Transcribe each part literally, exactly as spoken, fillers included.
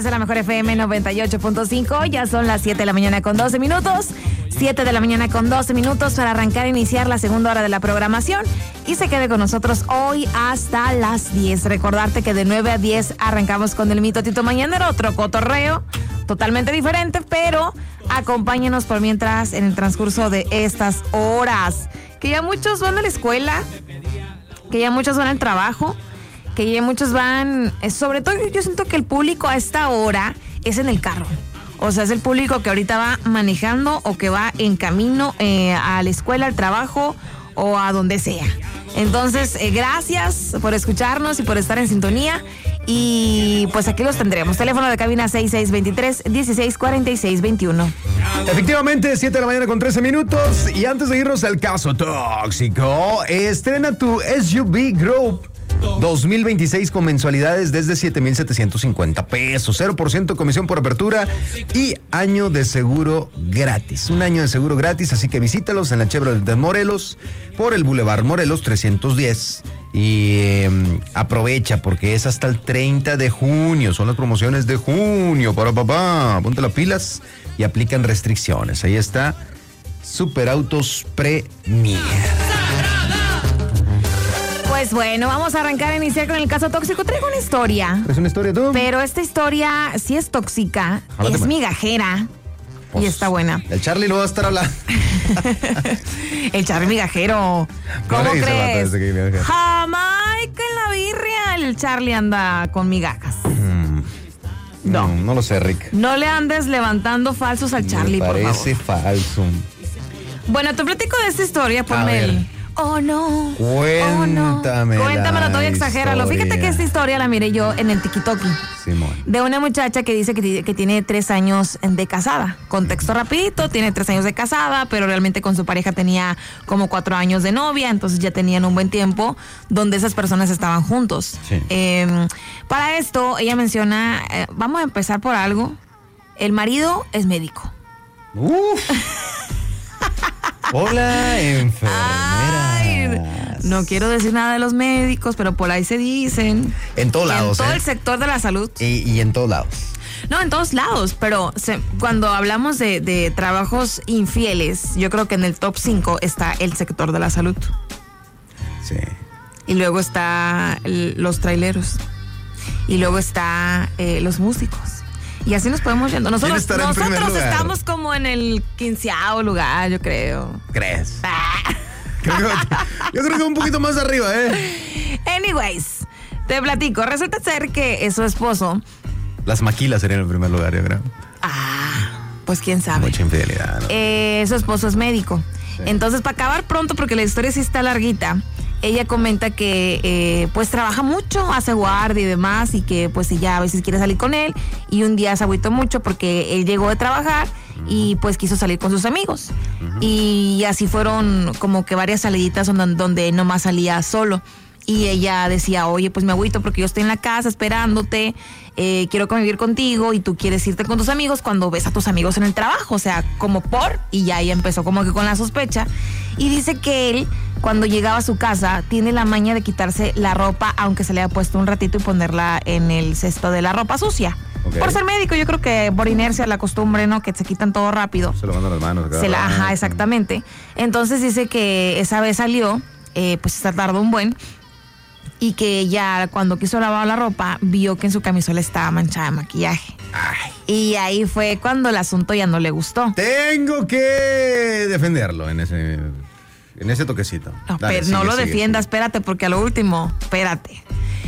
De la Mejor F M noventa y ocho punto cinco, ya son las siete de la mañana con doce minutos, siete de la mañana con doce minutos para arrancar e iniciar la segunda hora de la programación y se quede con nosotros hoy hasta las diez. Recordarte que de nueve a diez arrancamos con el Mito Tito Mañanero, otro cotorreo totalmente diferente, pero acompáñenos por mientras en el transcurso de estas horas, que ya muchos van a la escuela, que ya muchos van al trabajo, que ya muchos van, sobre todo yo siento que el público a esta hora es en el carro. O sea, es el público que ahorita va manejando o que va en camino eh, a la escuela, al trabajo o a donde sea. Entonces, eh, gracias por escucharnos y por estar en sintonía. Y pues aquí los tendremos. Teléfono de cabina seis seis dos tres, uno seis cuatro seis dos uno. Efectivamente, siete de la mañana con trece minutos. Y antes de irnos al caso tóxico, estrena tu S U V Group dos mil veintiséis con mensualidades desde siete mil setecientos cincuenta pesos, cero por ciento comisión por apertura y año de seguro gratis. Un año de seguro gratis, así que visítalos en la Chevrolet de Morelos, por el Boulevard Morelos trescientos diez. Y eh, aprovecha porque es hasta el treinta de junio, son las promociones de junio para papá. Ponte las pilas y aplican restricciones. Ahí está, Superautos Premier. Pues bueno, vamos a arrancar a iniciar con el caso tóxico. Traigo una historia. ¿Es una historia tú? Pero esta historia sí es tóxica, Jálate, es man. migajera Pues, y está buena. El Charlie no va a estar hablando. El Charlie migajero. ¿Cómo No le dice el vato crees? ese que migajero. Jamaica en la birria. El Charlie anda con migajas. No, no lo sé, Rick. No le andes levantando falsos al Charlie, Me por favor. parece falso. Bueno, te platico de esta historia, A ponme ver. el... Oh, no. Cuéntame Oh, no. Cuéntamelo, la todo exagéralo. historia. Fíjate que esta historia la miré yo en el TikTok. Simón. De una muchacha que dice que, t- que tiene tres años de casada. Contexto rapidito, tiene tres años de casada, pero realmente con su pareja tenía como cuatro años de novia, entonces ya tenían un buen tiempo donde esas personas estaban juntos. Sí. Eh, para esto, ella menciona, eh, vamos a empezar por algo, el marido es médico. Uf. Hola, enfermera. Ay, no quiero decir nada de los médicos, pero por ahí se dicen. En todos lados, En todo ¿eh? el sector de la salud. Y, y en todos lados. No, en todos lados, pero se- cuando hablamos de, de trabajos infieles, yo creo que en el top cinco está el sector de la salud. Sí. Y luego está el- los traileros. Y luego está eh, los músicos. Y así nos podemos yendo. Nosotros, estará en primer nosotros lugar? estamos como en el quinceavo lugar, yo creo. ¿Crees? Ah. Creo que- yo creo que un poquito más arriba, ¿eh? Anyways, te platico. Resulta ser que es su esposo. Las maquilas serían el primer lugar, yo creo. Ah, pues quién sabe. Mucha infidelidad, ¿no? Eh, su esposo es médico. Sí. Entonces, para acabar pronto, porque la historia sí está larguita, ella comenta que eh, pues trabaja mucho, hace guardia y demás, y que pues ella a veces quiere salir con él, y un día se agüitó mucho porque él llegó de trabajar y pues quiso salir con sus amigos. Y así fueron como que varias saliditas donde, donde nomás salía solo. Y ella decía, oye, pues me agüito porque yo estoy en la casa esperándote, eh, quiero convivir contigo y tú quieres irte con tus amigos cuando ves a tus amigos en el trabajo, o sea, como por, y ya ella empezó como que con la sospecha. Y dice que él, cuando llegaba a su casa, tiene la maña de quitarse la ropa, aunque se le haya puesto un ratito, y ponerla en el cesto de la ropa sucia. Ok. Por ser médico, yo creo que por inercia, la costumbre, ¿no? Que se quitan todo rápido. Se lo mandan las manos. Se la, ajá, exactamente. Entonces dice que esa vez salió, eh, pues se tardó un buen, y que ella cuando quiso lavar la ropa vio que en su camisola estaba manchada de maquillaje. Ay. Y ahí fue cuando el asunto ya no le gustó. Tengo que defenderlo en ese, en ese toquecito. No, Dale, pero sigue, no lo sigue, defiendas, sigue. espérate, porque a lo último, espérate.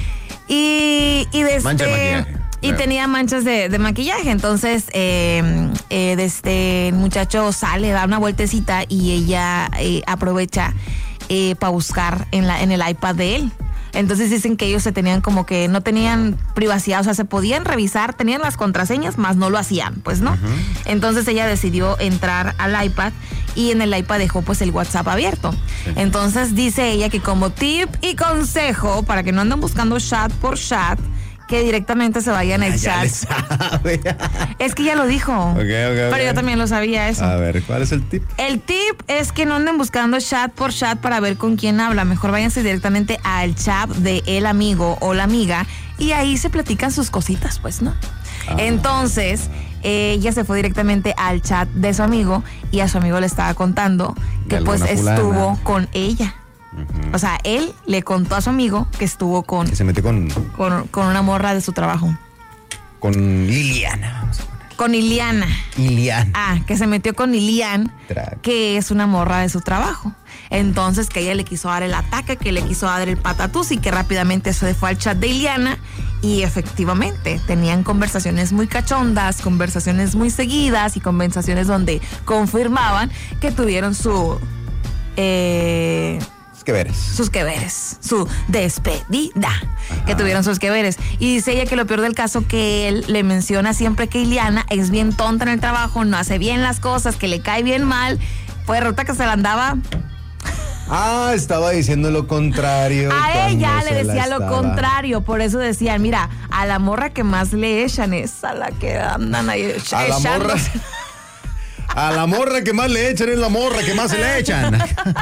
Y, y desde, Mancha de maquillaje. y Claro. tenía manchas de, de maquillaje. Entonces, eh, eh, desde el muchacho sale, da una vueltecita y ella eh, aprovecha eh, para buscar en, la, en el iPad de él. Entonces dicen que ellos se tenían como que no tenían privacidad, o sea, se podían revisar, tenían las contraseñas, más no lo hacían, pues, ¿no? Uh-huh. Entonces ella decidió entrar al iPad y en el iPad dejó pues el WhatsApp abierto. Sí. Entonces dice ella que como tip y consejo para que no anden buscando chat por chat, que directamente se vayan al ya chat. Le sabe. Es que ya lo dijo. Okay, okay, pero okay. yo también lo sabía eso. A ver, ¿cuál es el tip? El tip es que no anden buscando chat por chat para ver con quién habla. Mejor váyanse directamente al chat de el amigo o la amiga y ahí se platican sus cositas, pues, ¿no? Ah. Entonces, eh, ella se fue directamente al chat de su amigo y a su amigo le estaba contando que pues estuvo con ella. Uh-huh. O sea, él le contó a su amigo que estuvo con... Que se metió con... Con, con una morra de su trabajo. Con Liliana, vamos a poner. Con Iliana. Iliana. Ah, que se metió con Ilian, Track. que es una morra de su trabajo. Entonces, que ella le quiso dar el ataque, que le quiso dar el patatús y que rápidamente se fue al chat de Iliana. Y efectivamente, tenían conversaciones muy cachondas, conversaciones muy seguidas y conversaciones donde confirmaban que tuvieron su... Eh, Que veres. sus que veres, su despedida, Ajá. que tuvieron sus que veres. Y dice ella que lo peor del caso que él le menciona siempre que Iliana es bien tonta en el trabajo, no hace bien las cosas, que le cae bien mal, pues resulta que se la andaba... Ah, estaba diciendo lo contrario. A ella le decía lo contrario, por eso decían, mira, a la morra que más le echan es a la que andan ahí ech- a la morra. A la morra que más le echan es la morra que más se le echan.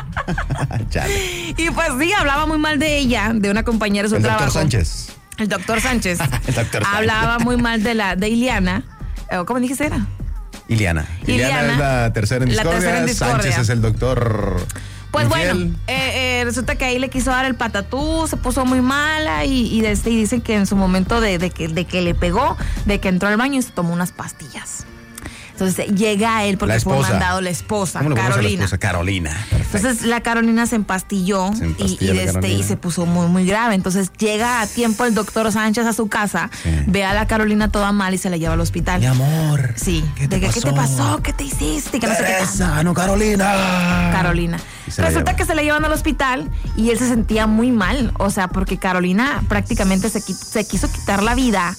Y pues sí, hablaba muy mal de ella, de una compañera de su el trabajo. Doctor Sánchez. El doctor Sánchez. El doctor hablaba Sánchez. muy mal de la de Iliana. ¿Cómo dijiste era? Iliana. Iliana. Iliana es la tercera en discordia. La tercera en discordia. Sánchez es el doctor. Pues infiel. bueno, eh, eh, resulta que ahí le quiso dar el patatú, se puso muy mala y, y, de este, y dicen que en su momento de, de, que, de que le pegó, de que entró al baño y se tomó unas pastillas. Entonces llega a él porque fue mandado la esposa, ¿Cómo le Carolina. La esposa? Carolina. Perfecto. Entonces la Carolina se empastilló, se empastilló y, y, este, y se puso muy, muy grave. Entonces llega a tiempo el doctor Sánchez a su casa, sí. ve a la Carolina toda mal y se la lleva al hospital. Mi amor. Sí. ¿Qué te, de que, ¿qué te pasó? ¿Qué te hiciste? Que no sé qué. Esa, no, Carolina. Carolina. Resulta que se la llevan al hospital y él se sentía muy mal. O sea, porque Carolina prácticamente se, se quiso quitar la vida.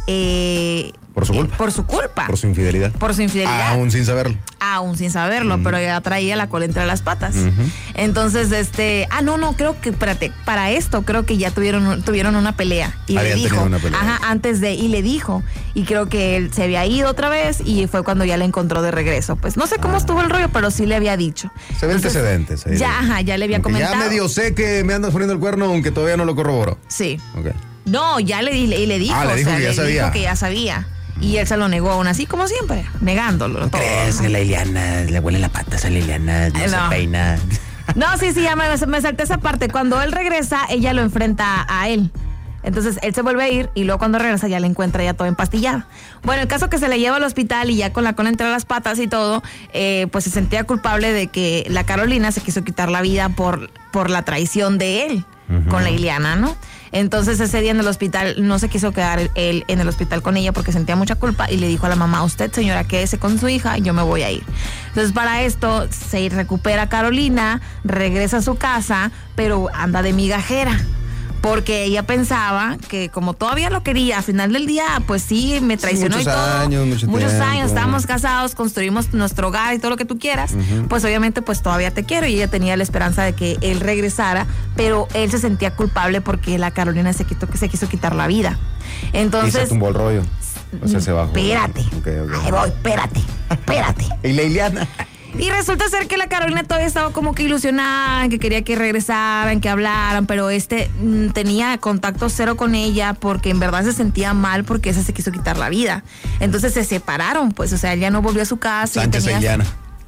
Eh, por su culpa. Eh, por su culpa. Por su infidelidad. Por su infidelidad. Aún sin saberlo. Aún sin saberlo, uh-huh. pero ya traía la cola entre las patas. Uh-huh. Entonces, este, ah, no, no, creo que, espérate, para esto creo que ya tuvieron, tuvieron una pelea. Y Habían le dijo, una pelea. Ajá, antes de, y le dijo, y creo que él se había ido otra vez y fue cuando ya la encontró de regreso. Pues no sé cómo ah. estuvo el rollo, pero sí le había dicho. Se ve antecedentes. Ahí ya, ajá, ya le había aunque comentado. Ya medio sé que me andas poniendo el cuerno, aunque todavía no lo corroboro. Sí. Ok. No, ya le, le, le dijo, ah, le dijo, o sea, que, ya le sabía. dijo que ya sabía. Y él se lo negó aún así, como siempre, negándolo. ¿No todo, crees ¿no? que la Iliana le huele la pata a esa Liliana? No, no se peina. No, sí, sí, ya me, me salté esa parte. Cuando él regresa, ella lo enfrenta a él. Entonces él se vuelve a ir y luego cuando regresa ya la encuentra ya toda empastillada. Bueno, el caso que se la lleva al hospital y ya con la cola entre las patas y todo, eh, pues se sentía culpable de que la Carolina se quiso quitar la vida por, por la traición de él uh-huh. con la Iliana, ¿no? Entonces ese día en el hospital no se quiso quedar él en el hospital con ella porque sentía mucha culpa y le dijo a la mamá, usted señora quédese con su hija y yo me voy a ir. Entonces para esto se recupera Carolina, regresa a su casa, pero anda de migajera. Porque ella pensaba que como todavía lo quería, al final del día, pues sí, me traicionó sí, y todo. Años, mucho muchos tiempo. años, estábamos casados, construimos nuestro hogar y todo lo que tú quieras. Uh-huh. Pues obviamente, pues todavía te quiero. Y ella tenía la esperanza de que él regresara, pero él se sentía culpable porque la Carolina se, quitó, se quiso quitar la vida. Entonces. Y se tumbó el rollo. O sea, se bajó. Espérate. Okay, okay. Ahí voy, espérate, espérate. ¿Y la Iliana? Y resulta ser que la Carolina todavía estaba como que ilusionada, que quería que regresaran, que hablaran, pero este mm, tenía contacto cero con ella porque en verdad se sentía mal porque esa se quiso quitar la vida. Entonces se separaron, pues, o sea, ella no volvió a su casa. Sánchez y tenía... e Iliana.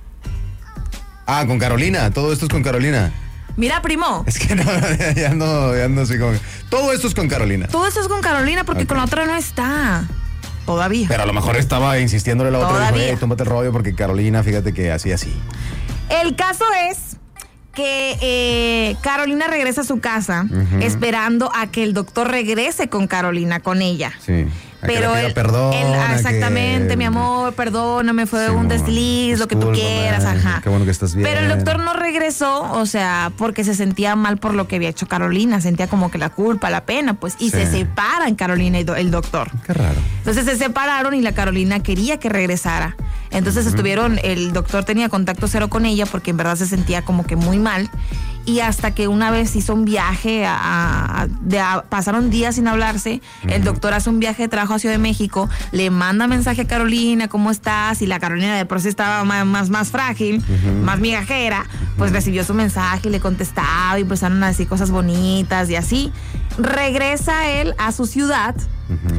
Ah, con Carolina, todo esto es con Carolina. Mira, primo. Es que no, ya no, ya no así como... Todo esto es con Carolina. Todo esto es con Carolina porque okay. con la otra no está. Todavía. Pero a lo mejor estaba insistiéndole a la otra. Todavía. Dijo, hey, tómate el rollo porque Carolina, fíjate que así, así. El caso es que eh, Carolina regresa a su casa uh-huh. esperando a que el doctor regrese con Carolina, con ella. Sí. Pero él, perdón, él exactamente, que... mi amor, perdóname, fue sí, un desliz, lo que tú quieras, ajá. Qué bueno que estás bien. Pero el doctor no regresó, o sea, porque se sentía mal por lo que había hecho Carolina, sentía como que la culpa, la pena, pues, y sí. se separan Carolina y do, el doctor. Qué raro. Entonces se separaron y la Carolina quería que regresara. Entonces uh-huh. estuvieron, el doctor tenía contacto cero con ella porque en verdad se sentía como que muy mal. Y hasta que una vez hizo un viaje, a, a, de, a, pasaron días sin hablarse, uh-huh. el doctor hace un viaje de trabajo a Ciudad de México, le manda mensaje a Carolina, ¿cómo estás? Y la Carolina de por sí estaba más, más, más frágil, uh-huh. más migajera, pues uh-huh. recibió su mensaje y le contestaba y empezaron a decir cosas bonitas y así. Regresa él a su ciudad. Uh-huh.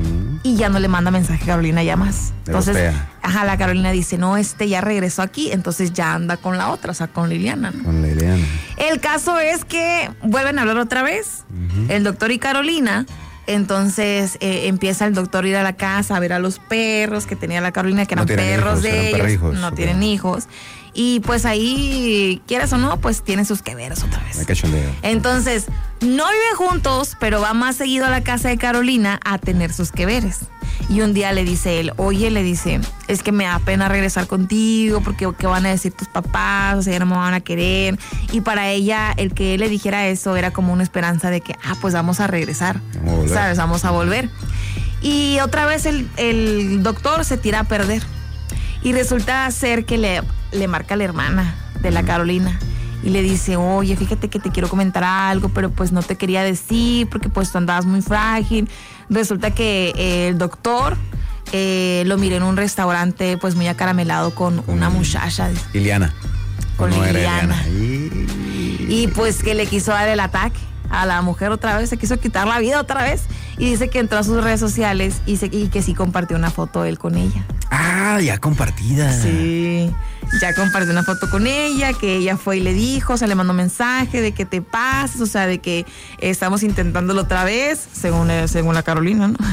y ya no le manda mensaje a Carolina ya más. Entonces, Europea. ajá, la Carolina dice, no, este ya regresó aquí, entonces ya anda con la otra, o sea, con Liliana, ¿no? Con Liliana. El caso es que vuelven a hablar otra vez, uh-huh. el doctor y Carolina. Entonces eh, empieza el doctor a ir a la casa a ver a los perros que tenía la Carolina, que eran no perros hijos, de eran ellos, perrijos, no okay. tienen hijos. Y pues ahí, quieras o no, pues tienen sus que veros otra vez. Me cachondeo. Entonces, no viven juntos, pero va más seguido a la casa de Carolina a tener sus que veres. Y un día le dice él, oye, le dice, es que me da pena regresar contigo porque ¿qué van a decir tus papás? O sea, ya no me van a querer. Y para ella, el que él le dijera eso era como una esperanza de que, ah, pues vamos a regresar, vamos a ¿sabes? Vamos a volver. Y otra vez el, el doctor se tira a perder. Y resulta ser que le, le marca a la hermana de la Carolina. Y le dice, oye, fíjate que te quiero comentar algo, pero pues no te quería decir porque pues tú andabas muy frágil. Resulta que eh, el doctor eh, lo miré en un restaurante pues muy acaramelado con una muchacha. Liliana. Con no Liliana. Y... y pues que le quiso dar el ataque a la mujer otra vez, se quiso quitar la vida otra vez. Y dice que entró a sus redes sociales y, se, y que sí compartió una foto él con ella. Ah, ya compartida. Sí, ya compartió una foto con ella, que ella fue y le dijo, o sea, le mandó mensaje de que te pases, o sea, de que estamos intentándolo otra vez, según, según la Carolina, ¿no?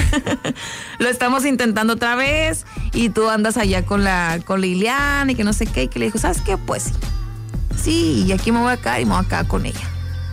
Lo estamos intentando otra vez y tú andas allá con la con Liliana y que no sé qué, y que le dijo, ¿sabes qué? Pues sí, sí, y aquí me voy a quedar y me voy a quedar con ella.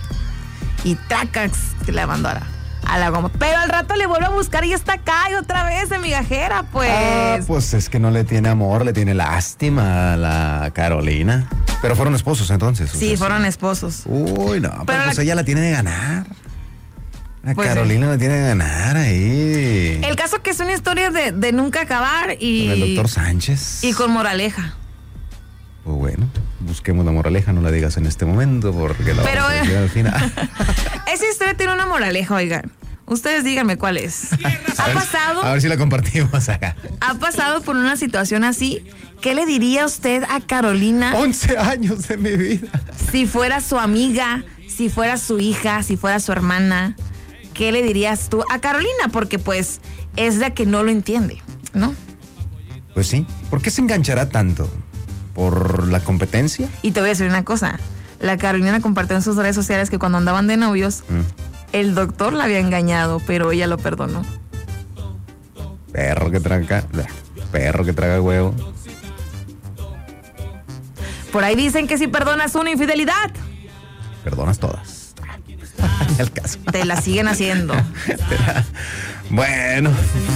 Y tracax, que la mandó a la, a la goma. Pero al rato le vuelve a buscar y está acá y otra vez de migajera, pues. Ah, pues es que no le tiene amor, le tiene lástima a la Carolina. Pero fueron esposos entonces. Sí, sea, fueron sí. esposos. Uy, no, pero, pero pues la... ella la tiene de ganar. La pues Carolina sí. la tiene de ganar ahí. El caso que es una historia de, de nunca acabar y... Con el doctor Sánchez. Y con moraleja. Pues bueno, busquemos la moraleja, no la digas en este momento porque la Pero, vamos a decir al final. Esa historia tiene una moraleja, oigan. Ustedes díganme cuál es. ¿Ha a ver, pasado? A ver si la compartimos acá. ¿Ha pasado por una situación así? ¿Qué le diría usted a Carolina? once años de mi vida. Si fuera su amiga, si fuera su hija, si fuera su hermana, ¿qué le dirías tú a Carolina? Porque pues es la que no lo entiende, ¿no? Pues sí. ¿Por qué se enganchará tanto? ¿Por la competencia? Y te voy a decir una cosa. La Carolina compartió en sus redes sociales que cuando andaban de novios, mm. el doctor la había engañado, pero ella lo perdonó. Perro que traga, perro que traga huevo. Por ahí dicen que si perdonas una infidelidad, perdonas todas. El caso. Te la siguen haciendo. Bueno.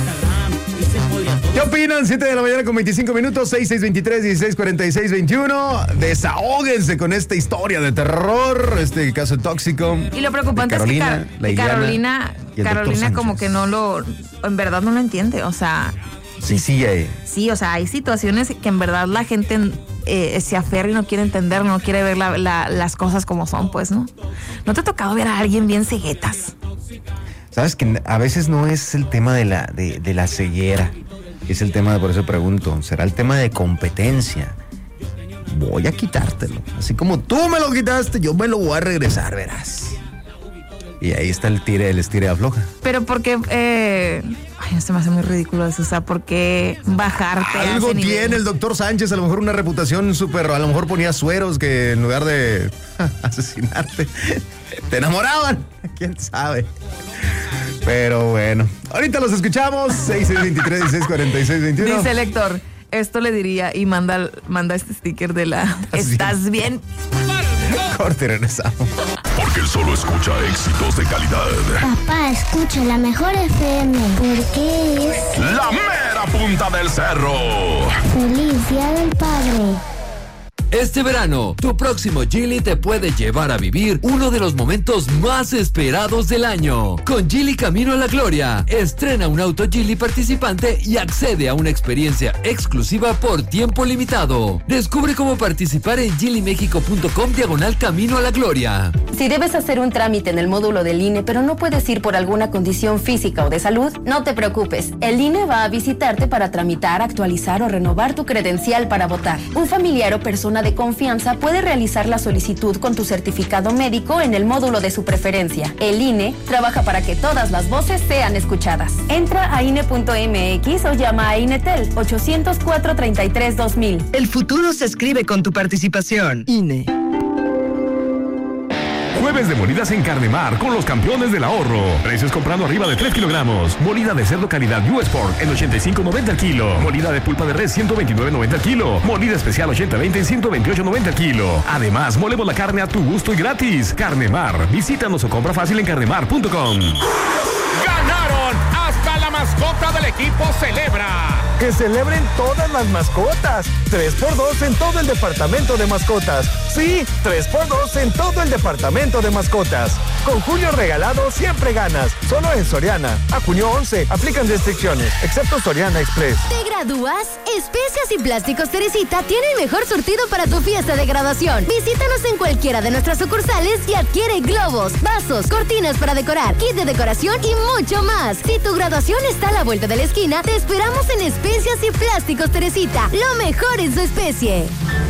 ¿Qué opinan? siete de la mañana con veinticinco minutos, seis seis veintitrés, dieciséis cuarenta y seis veintiuno. Desahóguense con esta historia de terror, este caso tóxico. Y lo preocupante Carolina, es que, Car- que Carolina, Carolina como que no lo, en verdad no lo entiende, o sea. Sí, sí, eh. Sí, o sea, hay situaciones que en verdad la gente eh, se aferra y no quiere entender, no quiere ver la, la, las cosas como son, pues, ¿no? ¿No te ha tocado ver a alguien bien ceguetas? Sabes que a veces no es el tema de la, de, de la ceguera, es el tema de, por eso pregunto, será el tema de competencia. Voy a quitártelo. Así como tú me lo quitaste, yo me lo voy a regresar, verás. Y ahí está el tire, el estire afloja. Pero porque, eh, ay, esto me hace muy ridículo eso, o sea, ¿por qué bajarte? Algo tiene nivel? El doctor Sánchez, a lo mejor una reputación súper, a lo mejor ponía sueros que en lugar de asesinarte, te enamoraban, quién sabe. Pero bueno, ahorita los escuchamos, seis seis veintitrés, dieciséis cuarenta y seis veintiuno. Dice el lector, esto le diría y manda, manda este sticker de la ¿estás bien? Corte y regresamos. Porque él solo escucha éxitos de calidad. Papá, escucha la mejor F M. Porque es la mera punta del cerro. Feliz Día del Padre. Este verano, tu próximo Geely te puede llevar a vivir uno de los momentos más esperados del año. Con Geely Camino a la Gloria, estrena un auto Geely participante y accede a una experiencia exclusiva por tiempo limitado. Descubre cómo participar en geely mexico punto com diagonal Camino a la Gloria. Si debes hacer un trámite en el módulo del I N E, pero no puedes ir por alguna condición física o de salud, no te preocupes. El I N E va a visitarte para tramitar, actualizar o renovar tu credencial para votar. Un familiar o persona de confianza puede realizar la solicitud con tu certificado médico en el módulo de su preferencia. El I N E trabaja para que todas las voces sean escuchadas. Entra a I N E punto M X o llama a INETEL ochocientos cuatro treinta y tres dos mil. El futuro se escribe con tu participación. I N E. Jueves de molidas en Carnemar con los campeones del ahorro. Precios comprando arriba de tres kilogramos. Molida de cerdo calidad U Sport en ochenta y cinco noventa al kilo. Molida de pulpa de res ciento veintinueve noventa al kilo. Molida especial ochenta veinte en ciento veintiocho noventa al kilo. Además, molemos la carne a tu gusto y gratis. Carnemar. Visítanos o compra fácil en carnemar punto com. ¡Ganaron! ¡Hasta la mascota del equipo celebra! ¡Que celebren todas las mascotas! tres por dos en todo el departamento de mascotas. Sí, tres por dos en todo el departamento de mascotas. Con Julio Regalado siempre ganas. Solo en Soriana. A junio once. Aplican restricciones, excepto Soriana Express. ¿Te gradúas? Especias y Plásticos Teresita tiene el mejor surtido para tu fiesta de graduación. Visítanos en cualquiera de nuestras sucursales y adquiere globos, vasos, cortinas para decorar, kit de decoración y mucho más. Si tu graduación está a la vuelta de la esquina, te esperamos en Especias y Plásticos Teresita. Lo mejor en su especie.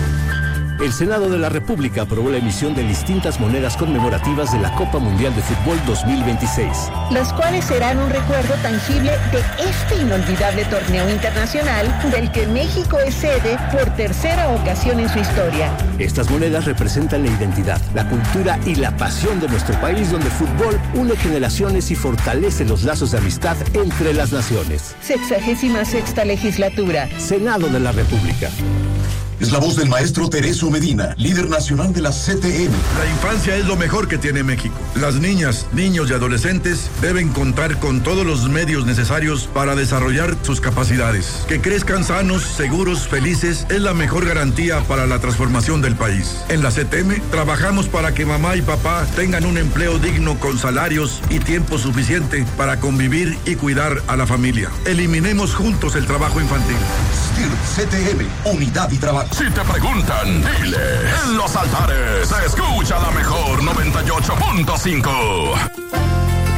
El Senado de la República aprobó la emisión de distintas monedas conmemorativas de la Copa Mundial de Fútbol dos mil veintiséis. Las cuales serán un recuerdo tangible de este inolvidable torneo internacional del que México es sede por tercera ocasión en su historia. Estas monedas representan la identidad, la cultura y la pasión de nuestro país, donde el fútbol une generaciones y fortalece los lazos de amistad entre las naciones. Sexagésima sexta legislatura. Senado de la República. Es la voz del maestro Teresio Medina, líder nacional de la C T M. La infancia es lo mejor que tiene México. Las niñas, niños y adolescentes deben contar con todos los medios necesarios para desarrollar sus capacidades. Que crezcan sanos, seguros, felices es la mejor garantía para la transformación del país. En la C T M trabajamos para que mamá y papá tengan un empleo digno con salarios y tiempo suficiente para convivir y cuidar a la familia. Eliminemos juntos el trabajo infantil. S T I R C T M, unidad y trabajo. Si te preguntan, dile, en los altares se escucha la mejor noventa y ocho punto cinco.